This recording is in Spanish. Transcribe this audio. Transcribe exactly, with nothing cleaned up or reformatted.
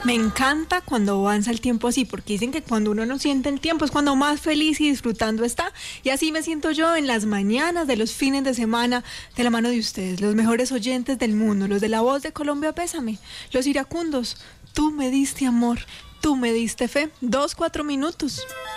Me encanta cuando avanza el tiempo así, porque dicen que cuando uno no siente el tiempo es cuando más feliz y disfrutando está. Y así me siento yo en las mañanas de los fines de semana, de la mano de ustedes, los mejores oyentes del mundo, los de La Voz de Colombia Pésame, los iracundos. Tú me diste amor, tú me diste fe. Dos, cuatro minutos.